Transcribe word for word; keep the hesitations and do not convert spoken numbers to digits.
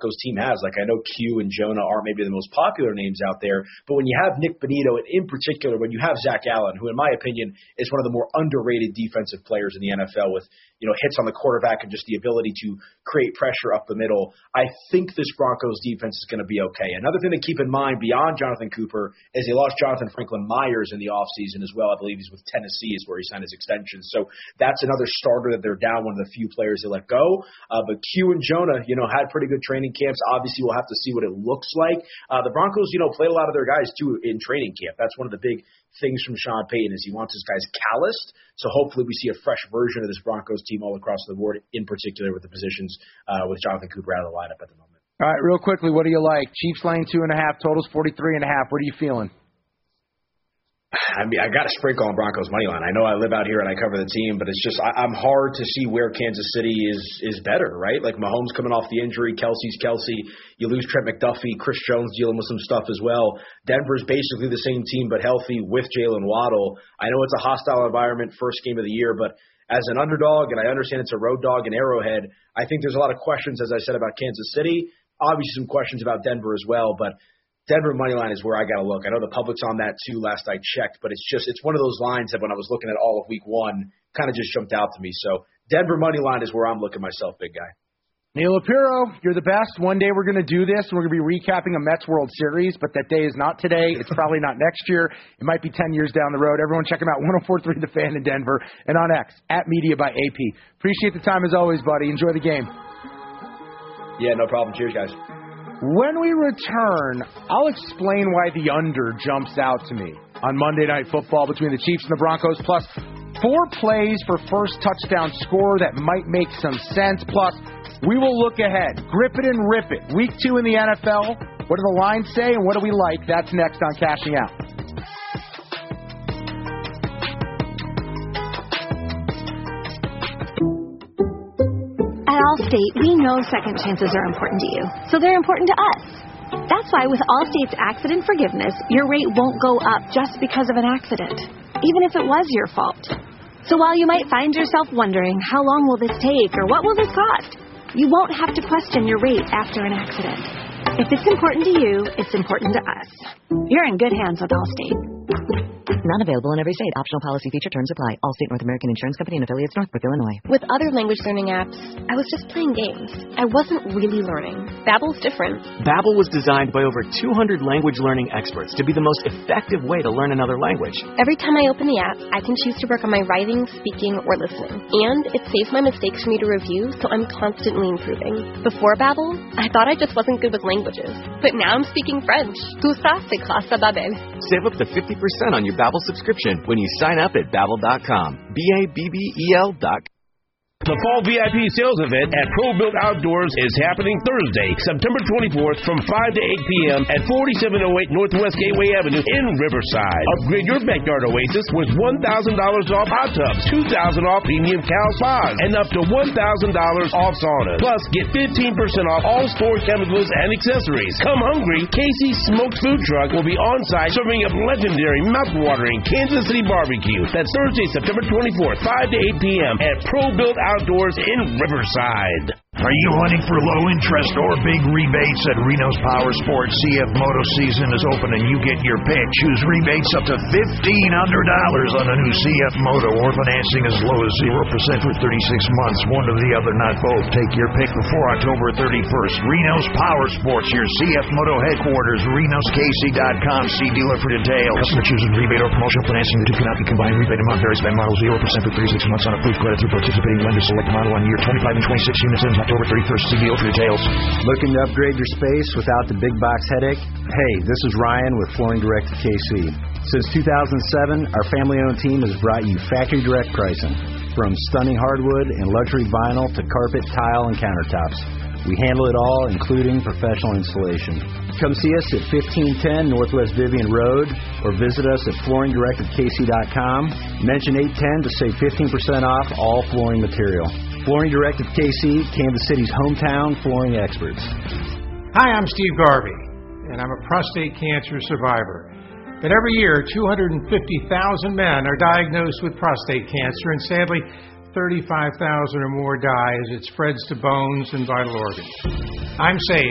Broncos team has. Like, I know Q and Jonah aren't maybe the most popular names out there, but when you have Nick Bonito, and in particular when you have Zach Allen, who in my opinion is one of the more underrated defensive players in the N F L with, you know, hits on the quarterback and just the ability to create pressure up the middle, I think this Broncos defense is going to be okay. Another thing to keep in mind beyond Jonathan Cooper is they lost Jonathan Franklin Myers in the offseason as well. I believe he's with Tennessee is where he signed his extension. So that's another starter that they're down, one of the few players they let go. Uh, but Q and Jonah, you know, had pretty good training camps. Obviously, we'll have to see what it looks like. Uh, the Broncos, you know, played a lot of their guys, too, in training camp. That's one of the big things from Sean Payton is he wants his guys calloused. So hopefully we see a fresh version of this Broncos team all across the board, in particular with the positions uh, with Jonathan Cooper out of the lineup at the moment. All right, real quickly, what do you like? Chiefs laying two and a half, totals forty-three and a half. What are you feeling? I mean, I got to sprinkle on Broncos money line. I know I live out here and I cover the team, but it's just I, I'm hard to see where Kansas City is is better, right? Like Mahomes coming off the injury, Kelsey's Kelsey. You lose Trent McDuffie, Chris Jones dealing with some stuff as well. Denver's basically the same team but healthy with Jalen Waddle. I know it's a hostile environment, first game of the year, but as an underdog, and I understand it's a road dog in Arrowhead, I think there's a lot of questions, as I said, about Kansas City. Obviously some questions about Denver as well, but Denver money line is where I got to look. I know the public's on that too last I checked, but it's just it's one of those lines that when I was looking at all of week one kind of just jumped out to me. So Denver money line is where I'm looking myself, big guy. Neil Apiro, you're the best. One day we're going to do this, and we're going to be recapping a Mets World Series, but that day is not today. It's probably not next year. It might be ten years down the road. Everyone check him out, one oh four point three The Fan in Denver, and on X, at Media by A P. Appreciate the time as always, buddy. Enjoy the game. Yeah, no problem. Cheers, guys. When we return, I'll explain why the under jumps out to me on Monday Night Football between the Chiefs and the Broncos, plus four plays for first touchdown score that might make some sense, plus we will look ahead. Grip it and rip it. Week two in the N F L. What do the lines say and what do we like? That's next on Cashing Out. At Allstate, we know second chances are important to you, so they're important to us. That's why with Allstate's accident forgiveness, your rate won't go up just because of an accident, even if it was your fault. So while you might find yourself wondering, how long will this take or what will this cost, you won't have to question your rate after an accident. If it's important to you, it's important to us. You're in good hands with Allstate. Not available in every state. Optional policy feature terms apply. Allstate North American Insurance Company and affiliates, Northbrook, Illinois. With other language learning apps, I was just playing games. I wasn't really learning. Babbel's different. Babbel was designed by over two hundred language learning experts to be the most effective way to learn another language. Every time I open the app, I can choose to work on my writing, speaking, or listening. And it saves my mistakes for me to review, so I'm constantly improving. Before Babbel, I thought I just wasn't good with languages. But now I'm speaking French. Tout ça, c'est grâce à Babbel. Save up to fifty percent on your Babbel subscription when you sign up at Babbel dot com. B A B B E L dot com. The Fall V I P sales event at Pro Built Outdoors is happening Thursday, September twenty-fourth from five to eight p.m. at forty-seven oh eight Northwest Gateway Avenue in Riverside. Upgrade your backyard oasis with one thousand dollars off hot tubs, two thousand dollars off premium cow spas, and up to one thousand dollars off saunas. Plus, get fifteen percent off all store chemicals and accessories. Come hungry, Casey's Smoked Food Truck will be on site serving up legendary mouth-watering Kansas City barbecue. That's Thursday, September twenty-fourth, five to eight p.m. at Pro Built Outdoors in Riverside. Are you hunting for low interest or big rebates at Reno's Power Sports? C F Moto season is open and you get your pick. Choose rebates up to fifteen hundred dollars on a new C F Moto or financing as low as zero percent for thirty-six months. One or the other, not both. Take your pick before October thirty-first. Reno's Power Sports, your C F Moto headquarters, renos k c dot com. See dealer for details. Customer choosing rebate or promotional financing. The two cannot be combined. Rebate amount varies by model. zero percent for thirty-six months on approved credit through participating lenders. Select model on year twenty-five and twenty-six units ends October thirty-first. See deal for details. Looking to upgrade your space without the big box headache? Hey, this is Ryan with Flooring Direct of K C. Since two thousand seven, our family-owned team has brought you factory direct pricing. From stunning hardwood and luxury vinyl to carpet, tile, and countertops. We handle it all, including professional installation. Come see us at fifteen ten Northwest Vivian Road or visit us at flooring direct of k c dot com. Mention eight ten to save fifteen percent off all flooring material. Flooring Direct of K C, Kansas City's hometown flooring experts. Hi, I'm Steve Garvey, and I'm a prostate cancer survivor. But every year, two hundred fifty thousand men are diagnosed with prostate cancer, and sadly, thirty-five thousand or more die as it spreads to bones and vital organs. I'm saved